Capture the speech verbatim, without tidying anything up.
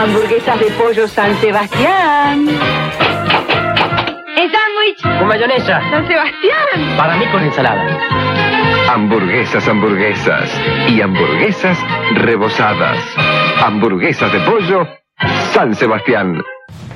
Hamburguesas de pollo San Sebastián. El sándwich. Con mayonesa. San Sebastián. Para mí con ensalada. Hamburguesas, hamburguesas. Y hamburguesas rebozadas. Hamburguesas de pollo San Sebastián.